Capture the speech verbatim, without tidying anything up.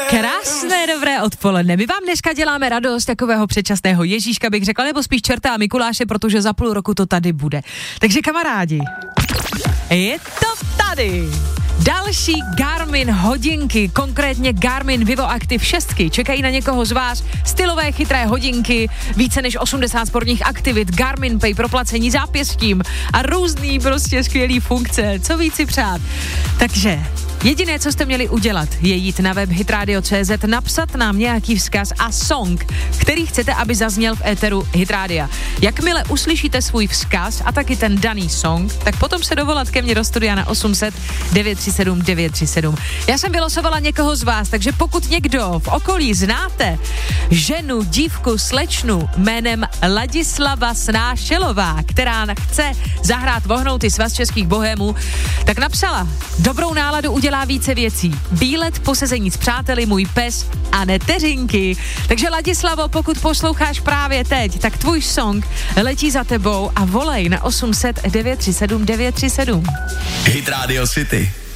Krásné dobré odpoledne. My vám dneska děláme radost takového předčasného Ježíška, bych řekla, nebo spíš čerta a Mikuláše, protože za půl roku to tady bude. Takže kamarádi, je to tady. Další Garmin hodinky, konkrétně Garmin Vivo Active šest, čekají na někoho z vás. Stylové chytré hodinky, více než osmdesát sportních aktivit, Garmin Pay pro placení zápěstím a různý prostě skvělý funkce. Co víc si přát? Takže jediné, co jste měli udělat, je jít na web hitradio tečka cé zet, napsat nám nějaký vzkaz a song, který chcete, aby zazněl v éteru Hitradia. Jakmile uslyšíte svůj vzkaz a taky ten daný song, tak potom se dovolat ke mně do studia na osm set devět tři sedm devět tři sedm. Já jsem vylosovala někoho z vás, takže pokud někdo v okolí znáte ženu, dívku, slečnu jménem Ladislava Snášelová, která chce zahrát Vohnouty svaz českých bohémů, tak napsala: dobrou náladu udělá více věcí. Výlet, posezení s přáteli, můj pes a neteřinky. Takže Ladislavo, pokud posloucháš právě teď, tak tvůj song letí za tebou a volej na osm set devět tři sedm devět tři sedm. Hit Radio City.